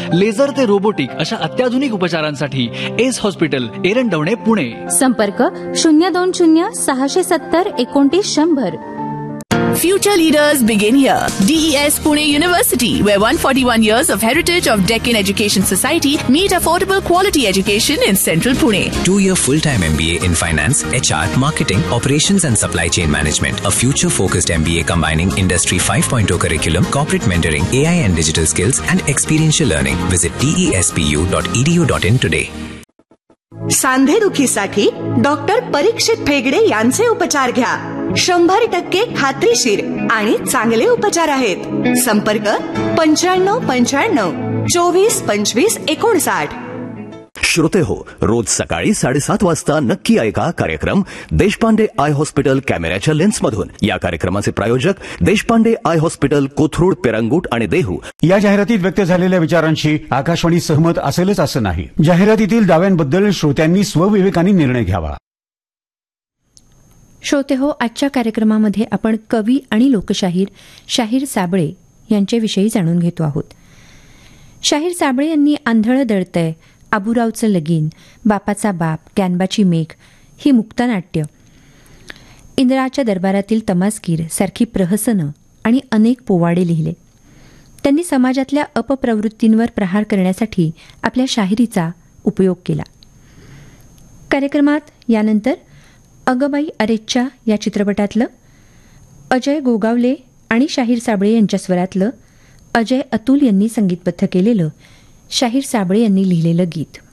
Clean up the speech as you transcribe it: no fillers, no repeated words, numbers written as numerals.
Laser ते robotic अशा अत्याधुनिक उपचारांसाठी एस हॉस्पिटल, एरंडवणे, पुणे. संपर्क 020 670 29 100. Future leaders begin here. DES Pune University, where 141 years of heritage of Deccan Education Society meet affordable quality education in central Pune. 2-year full-time MBA in finance, HR, marketing, operations and supply chain management. A future-focused MBA combining Industry 5.0 curriculum, corporate mentoring, AI and digital skills, and experiential learning. Visit despu.edu.in today. सांधेदुखीसाठी doctor परीक्षित फेगडे यांचे उपचार घ्या. 100% खात्रीशीर आणि चांगले उपचार आहेत. संपर्क 95 95 24 25 59. श्रोते हो, रोज सकाळी 7:30 वाजता नक्की ऐका कार्यक्रम देशपांडे आय हॉस्पिटल कॅमेऱ्याच्या लेन्समधून. या कार्यक्रमाचे प्रायोजक देशपांडे आय हॉस्पिटल, कोथरूड, पेरंगूट आणि देहू. या जाहिरातीत व्यक्त झालेल्या विचारांशी आकाशवाणी सहमत असेलच असं नाही. जाहिरातीतील दाव्यांबद्दल श्रोत्यांनी स्वविवेकाने निर्णय घ्यावा. श्रोते हो, आजच्या कार्यक्रमामध्ये आपण कवी आणि लोकशाहीर शाहीर साबळे यांच्याविषयी जाणून घेतो आहोत. शाहीर साबळे यांनी आंधळं दळतंय, आबूरावचं लगीन, बापाचा बाप, कॅनबाची मेघ ही मुक्तनाट्य, इंद्राच्या दरबारातील तमासगीर सारखी प्रहसनं आणि अनेक पोवाडे लिहिले. त्यांनी समाजातल्या अपप्रवृत्तींवर प्रहार करण्यासाठी आपल्या शाहिरीचा उपयोग केला. कार्यक्रमात यानंतर अगबाई अरेच्चा या चित्रपटातलं, अजय गोगावले आणि शाहीर साबळे यांच्या स्वरातलं, अजय अतुल यांनी संगीतबद्ध केलेलं, शाहीर साबळे यांनी लिहिलेलं गीत.